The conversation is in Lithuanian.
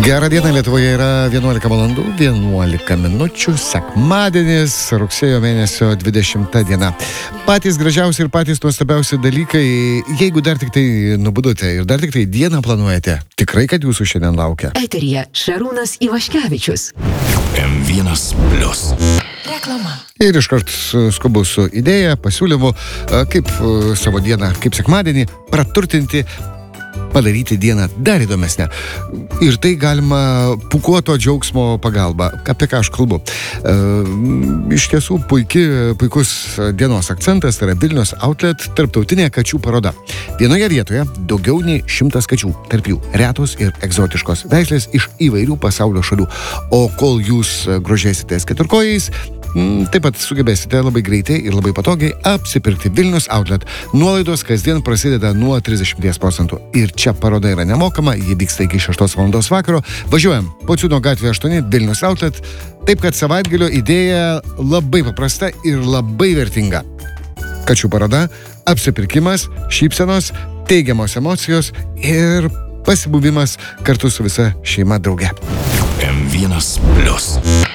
Gerą dieną, Lietuvoje yra 11 valandų 11 minučių, sekmadienis, rugsėjo mėnesio 20 diena. Patys gražiausi ir patys nuostabiausi dalykai, jeigu dar tik tai nubudote ir dar tik tai dieną planuojate, tikrai, kad jūsų šiandien laukia. Eteryje Šarūnas Ivaškevičius. M1+. Reklama. Ir iškart skubu su idėja, pasiūlymu, kaip savo dieną, kaip sekmadienį praturtinti, padaryti dieną dar įdomesnę. Ir tai galima pūkuoto džiaugsmo pagalba. Apie ką aš kalbu? Iš tiesų puikus dienos akcentas yra Vilnius Outlet tarptautinė kačių paroda. Vienoje vietoje daugiau nei 100 kačių, tarp jų retos ir egzotiškos veislės iš įvairių pasaulio šalių. O kol jūs grožėsitės keturkojais, taip pat sugebėsite labai greitai ir labai patogiai apsipirkti Vilnius Outlet. Nuolaidos kasdien prasideda nuo 30%. Ir čia paroda yra nemokama, ji vyksta iki 6 valandos vakaro. Važiuojam Pociūno gatvė 8, Vilnius Outlet. Taip kad savaitgalio idėja labai paprasta ir labai vertinga. Kačių paroda, apsipirkimas, šypsenos, teigiamos emocijos ir pasibuvimas kartu su visa šeima drauge. M1+.